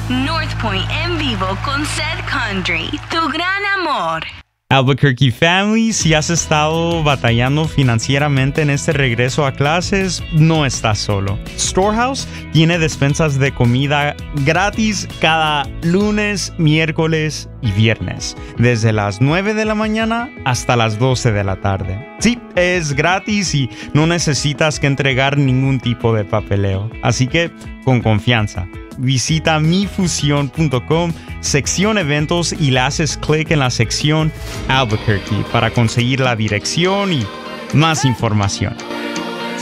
North Point en vivo con Seth Condry, tu gran amor. Albuquerque Family, si has estado batallando financieramente en este regreso a clases, no estás solo. Storehouse tiene despensas de comida gratis cada lunes, miércoles y viernes, desde las 9 de la mañana hasta las 12 de la tarde. Sí, es gratis y no necesitas que entregar ningún tipo de papeleo, así que con confianza. Visita mifusion.com, sección eventos, y le haces clic en la sección Albuquerque para conseguir la dirección y más información.